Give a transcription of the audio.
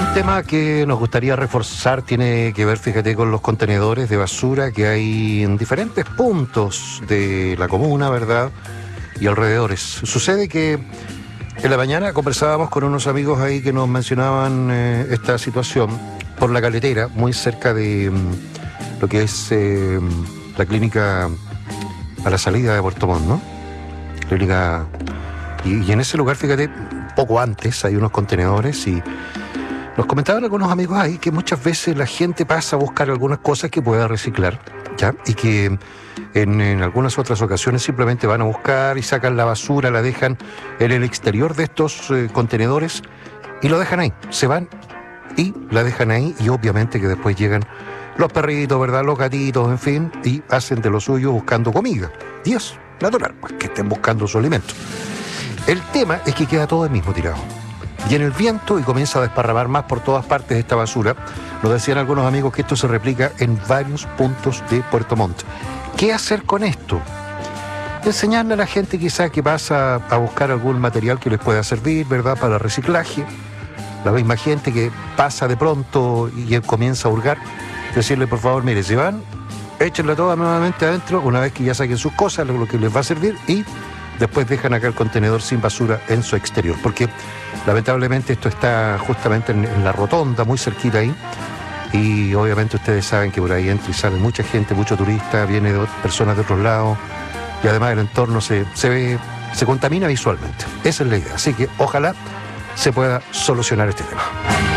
Un tema que nos gustaría reforzar tiene que ver, fíjate, con los contenedores de basura que hay en diferentes puntos de la comuna, ¿verdad? Y alrededores. Sucede que en la mañana conversábamos con unos amigos ahí que nos mencionaban esta situación por la Caletera, muy cerca de lo que es la clínica a la salida de Puerto Montt, ¿no? Clínica... Y en ese lugar, fíjate, poco antes hay unos contenedores y nos comentaban algunos amigos ahí que muchas veces la gente pasa a buscar algunas cosas que pueda reciclar, ¿ya? Y que en algunas otras ocasiones simplemente van a buscar y sacan la basura, la dejan en el exterior de estos contenedores y lo dejan ahí, se van y la dejan ahí y obviamente que después llegan los perritos, ¿verdad? Los gatitos, en fin, y hacen de lo suyo buscando comida. Y es natural, pues, que estén buscando su alimento. El tema es que queda todo el mismo tirado. Y en el viento y comienza a desparramar más por todas partes esta basura. Nos decían algunos amigos que esto se replica en varios puntos de Puerto Montt. ¿Qué hacer con esto? Enseñarle a la gente quizás que pasa a buscar algún material que les pueda servir, ¿verdad? Para reciclaje. La misma gente que pasa de pronto y comienza a hurgar. Decirle, por favor, mire, si van, échenla toda nuevamente adentro, una vez que ya saquen sus cosas, lo que les va a servir, y después dejan acá el contenedor sin basura en su exterior. Porque lamentablemente esto está justamente en la rotonda, muy cerquita ahí, y obviamente ustedes saben que por ahí entra y sale mucha gente, mucho turista, viene de personas de otros lados, y además el entorno se contamina visualmente. Esa es la idea. Así que ojalá se pueda solucionar este tema.